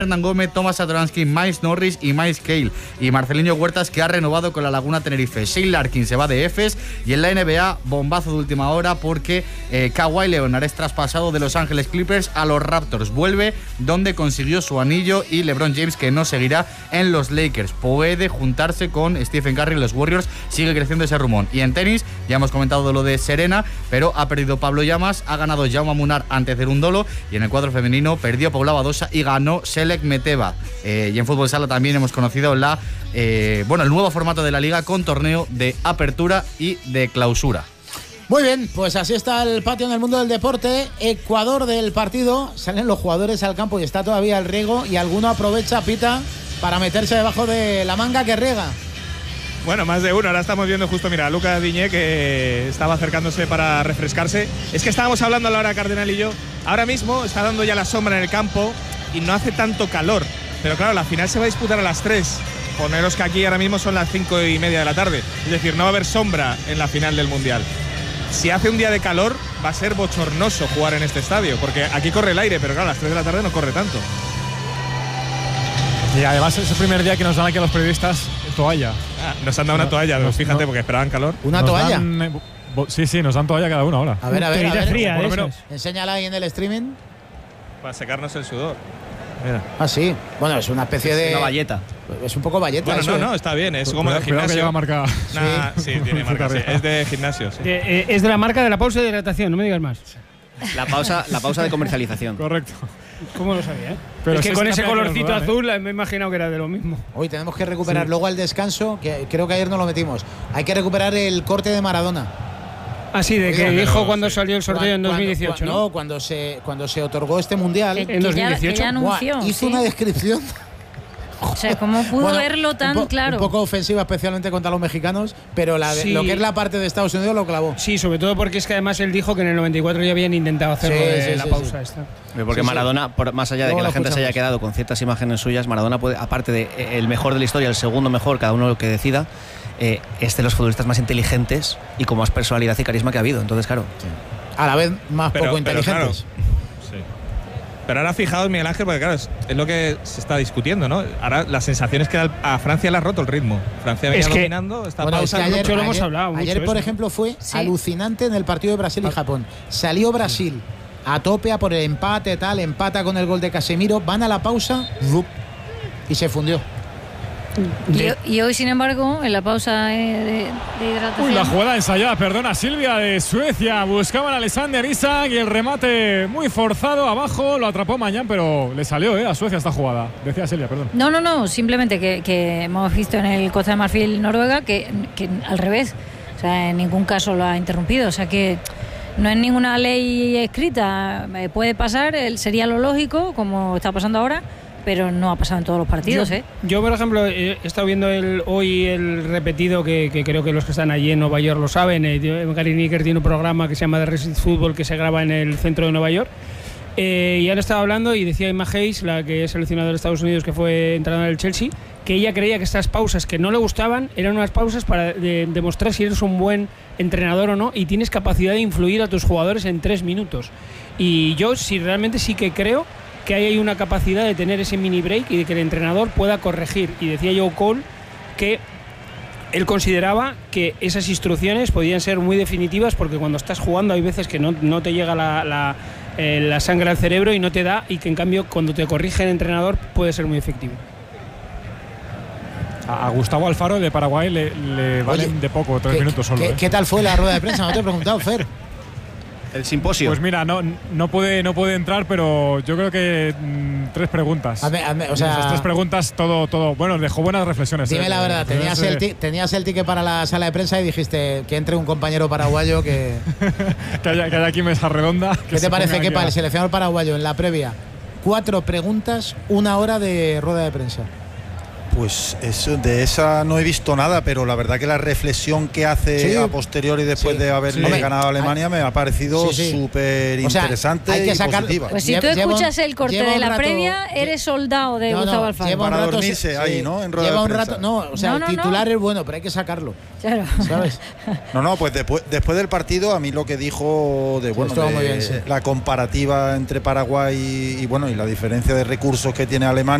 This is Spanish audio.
Hernán Gómez, Tomás Satoransky, Miles Norris y Miles Cale. Y Marcelinho Huertas, que ha renovado con la Laguna Tenerife. Shane Larkin se va de Efes. Y en la NBA, bombazo de última hora porque Kawhi Leonard es traspasado de Los Ángeles Clippers a los Raptors. Vuelve donde consiguió su anillo, y LeBron James, que no seguirá en los Lakers. Puede juntarse con Stephen Curry en los Warriors. Sigue creciendo ese rumor. Y en tenis, ya hemos comentado lo de Serena, pero ha perdido Pablo Llamas, ha ganado Jaume Munar ante Cerúndolo, y en el cuadro femenino perdió Paula Badosa y ganó Selek Meteva. Y en fútbol sala también hemos conocido el nuevo formato de la liga, con torneo de apertura y de clausura. Muy bien, pues así está el patio en el mundo del deporte. Ecuador del partido, salen los jugadores al campo y está todavía el riego, y alguno aprovecha, pita, para meterse debajo de la manga que riega. Bueno, más de uno. Ahora estamos viendo justo, mira, a Lucas Diñé, que estaba acercándose para refrescarse. Es que estábamos hablando a la hora, Cardenal y yo. Ahora mismo está dando ya la sombra en el campo y no hace tanto calor. Pero claro, la final se va a disputar a las 3. Poneros que aquí ahora mismo son las 5:30 de la tarde. Es decir, no va a haber sombra en la final del Mundial. Si hace un día de calor, va a ser bochornoso jugar en este estadio, porque aquí corre el aire, pero claro, a las 3 de la tarde no corre tanto. Y además es el primer día que nos dan aquí a los periodistas toalla. Nos han dado una toalla, fíjate, porque esperaban calor. ¿Una toalla? Sí, nos dan toalla cada uno ahora. A ver. Fría, por lo menos. Enséñala ahí en el streaming. Para secarnos el sudor. Mira. Ah, sí. Bueno, es una especie de... Una bayeta. Es un poco bayeta. Bueno, eso, no, está bien. Es como de gimnasio. Que lleva marca. Sí, tiene marca. Sí. Es de gimnasio, sí. Es de la marca de la pausa de hidratación, no me digas más. La pausa de comercialización. Correcto. ¿Cómo lo sabía? Pero es que con ese también colorcito nos dan, azul me he imaginado que era de lo mismo. Hoy tenemos que recuperar luego al descanso, que creo que ayer no lo metimos. Hay que recuperar el corte de Maradona. Ah, sí, de que dijo cuando salió el sorteo en 2018. No, cuando se otorgó este mundial. En 2018. Que ya anunció, hizo una descripción. O sea, ¿cómo pudo verlo tan claro? Un poco ofensiva, especialmente contra los mexicanos, pero lo que es la parte de Estados Unidos lo clavó. Sí, sobre todo porque es que además él dijo que en el 94 ya habían intentado hacerlo la pausa esta. Porque Maradona, más allá de que la gente se haya quedado con ciertas imágenes suyas, Maradona puede, aparte de el mejor de la historia, el segundo mejor, cada uno lo que decida, es de los futbolistas más inteligentes y con más personalidad y carisma que ha habido. Entonces, claro. A la vez más poco inteligentes. Claro, sí. Pero ahora fijaos, Miguel Ángel, porque claro, es lo que se está discutiendo, ¿no? Ahora la sensación es que a Francia le ha roto el ritmo. Francia venía dominando, está pausando. Ayer lo hemos hablado. Ayer, por ejemplo, fue alucinante en el partido de Brasil y Japón. Salió Brasil a tope a por el empate, empata con el gol de Casemiro, van a la pausa y se fundió. Y hoy, sin embargo, en la pausa de hidratación... Uy, la jugada ensayada, perdona, Silvia, de Suecia. Buscaban a Alexander Isak y el remate muy forzado abajo. Lo atrapó Mañán, pero le salió a Suecia esta jugada. Decía Silvia, perdón. No, simplemente que hemos visto en el Costa de Marfil, Noruega, que al revés. O sea, en ningún caso lo ha interrumpido. O sea, que no es ninguna ley escrita. Puede pasar, sería lo lógico, como está pasando ahora, pero no ha pasado en todos los partidos. Yo por ejemplo, he estado viendo hoy el repetido, que creo que los que están allí en Nueva York lo saben. Gary Lineker tiene un programa que se llama The Racing Football, que se graba en el centro de Nueva York. Y ahora estaba hablando y decía Emma Hayes, la que es seleccionadora de Estados Unidos, que fue entrenadora del Chelsea, que ella creía que estas pausas que no le gustaban eran unas pausas para demostrar si eres un buen entrenador o no, y tienes capacidad de influir a tus jugadores en 3 minutos. Y yo realmente sí que creo que hay una capacidad de tener ese mini break y de que el entrenador pueda corregir. Y decía Joe Cole que él consideraba que esas instrucciones podían ser muy definitivas, porque cuando estás jugando hay veces que no te llega la sangre al cerebro y no te da, y que en cambio cuando te corrige el entrenador puede ser muy efectivo. A Gustavo Alfaro de Paraguay le valen de poco, 3 minutos solo. ¿Qué tal fue la rueda de prensa? No te he preguntado, Fer. El simposio. Pues mira, no puede entrar, pero yo creo que 3 preguntas. O sea, esas 3 preguntas, todo. Bueno, dejó buenas reflexiones. Dime la verdad, tenías el ticket para la sala de prensa y dijiste que entre un compañero paraguayo que que haya aquí mesa redonda. ¿Qué te parece que para el seleccionador paraguayo en la previa 4 preguntas, 1 hora de rueda de prensa? Pues de esa no he visto nada, pero la verdad que la reflexión que hace a posteriori después de haberle ganado a Alemania me ha parecido súper interesante y positiva. Pues si tú escuchas el corte de la previa, eres soldado de Gustavo Alfaro. Para dormirse ahí, ¿no? En rueda lleva de un prensa. rato, el titular es bueno, pero hay que sacarlo. Claro. ¿Sabes? Pues después del partido, a mí lo que dijo la comparativa entre Paraguay y la diferencia de recursos que tiene Alemania.